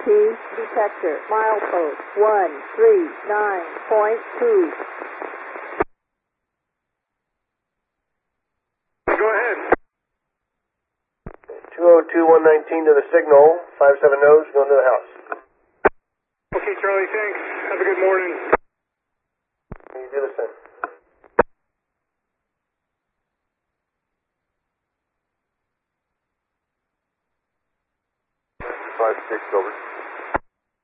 detector, milepost 139.2. Go ahead. 202-119 to the signal, 57 nose, going to the house. Okay, Charlie, thanks. Have a good morning. You do the same.